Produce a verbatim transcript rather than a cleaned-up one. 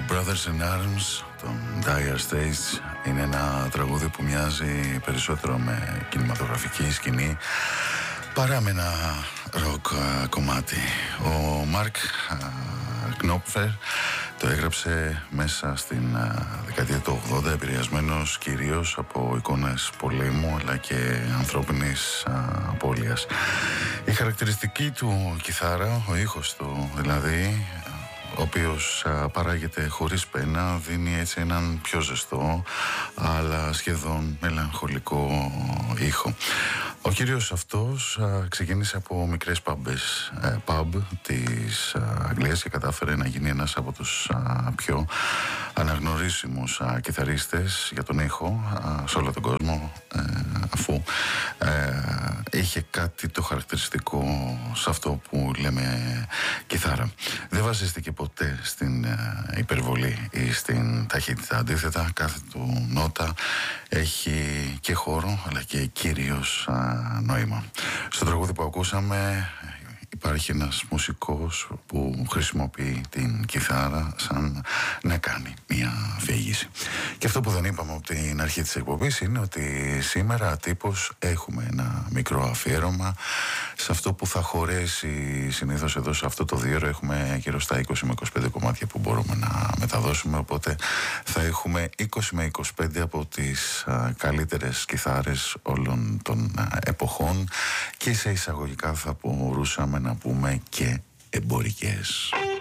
Brothers in Arms των Dire Straits είναι ένα τραγούδι που μοιάζει περισσότερο με κινηματογραφική σκηνή παρά με ένα ροκ κομμάτι. Ο Μαρκ Knopfler το έγραψε μέσα στην δεκαετία του ογδόντα, επηρεασμένος κυρίως από εικόνες πολέμου αλλά και ανθρώπινης απώλειας. Η χαρακτηριστική του κιθάρα, ο ήχος του δηλαδή, ο οποίος α, παράγεται χωρίς πένα, δίνει έτσι έναν πιο ζεστό αλλά σχεδόν μελαγχολικό ήχο. Ο κύριος αυτός α, ξεκίνησε από μικρές παμπές, ε, pub της α, Αγγλίας και κατάφερε να γίνει ένας από τους α, πιο αναγνωρίσιμους α, κιθαρίστες για τον ήχο α, σε όλο τον κόσμο, ε, αφού ε, είχε κάτι το χαρακτηριστικό σε αυτό που λέμε κιθάρα. Δεν βασίστηκε ποτέ στην ε, υπερβολή ή στην ταχύτητα. Αντίθετα, κάθε του νότα έχει και χώρο αλλά και κυρίως α, νόημα. Στο τραγούδι που ακούσαμε υπάρχει ένας μουσικός που χρησιμοποιεί την κιθάρα σαν να κάνει μια αφήγηση. Και αυτό που δεν είπαμε από την αρχή της εκπομπής είναι ότι σήμερα τύπος έχουμε ένα μικρό αφιέρωμα σε αυτό που θα χωρέσει συνήθως εδώ σε αυτό το δύο ώρο. Έχουμε γύρω στα είκοσι με είκοσι πέντε κομμάτια που μπορούμε να μεταδώσουμε, οπότε θα έχουμε είκοσι με είκοσι πέντε από τις α, καλύτερες κιθάρες όλων των α, εποχών και σε εισαγωγικά θα μπορούσαμε να πούμε και εμπορικές.